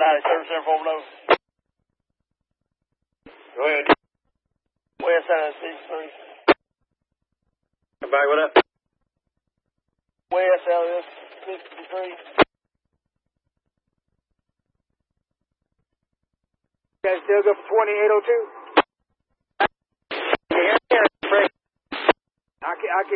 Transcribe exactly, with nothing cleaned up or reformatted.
ninety, service center four below. Go ahead. West side of sixty-three. Come back with that. West out of sixty-three. Guys dug up twenty-eight oh two.